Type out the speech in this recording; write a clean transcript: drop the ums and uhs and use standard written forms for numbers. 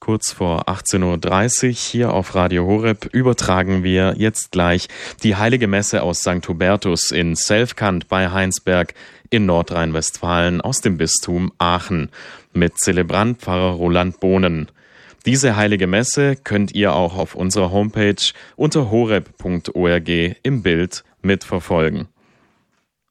kurz vor 18.30 Uhr hier auf Radio Horeb übertragen wir jetzt gleich die Heilige Messe aus St. Hubertus in Selfkant bei Heinsberg in Nordrhein-Westfalen aus dem Bistum Aachen mit Zelebrant Pfarrer Roland Bohnen. Diese Heilige Messe könnt ihr auch auf unserer Homepage unter horeb.org im Bild mitverfolgen.